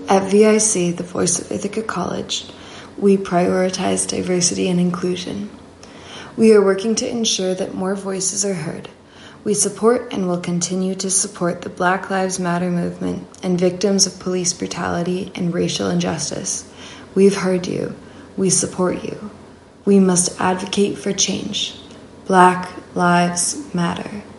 At VIC, the voice of Ithaca College, we prioritize diversity and inclusion. We are working to ensure that more voices are heard. We support and will continue to support the Black Lives Matter movement and victims of police brutality and racial injustice. We've heard you. We support you. We must advocate for change. Black Lives Matter.